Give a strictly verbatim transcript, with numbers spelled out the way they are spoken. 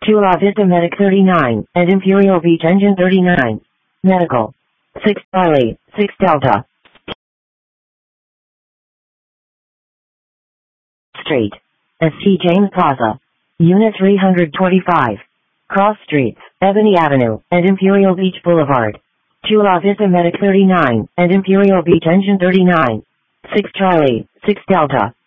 Chula Vista Medic thirty-nine, and Imperial Beach Engine thirty-nine. Medical. six Charlie, six Delta. Street. S T James Plaza. Unit three twenty-five. Cross Streets, Ebony Avenue, and Imperial Beach Boulevard. Chula Vista Medic thirty-nine, and Imperial Beach Engine thirty-nine. six Charlie, six Delta.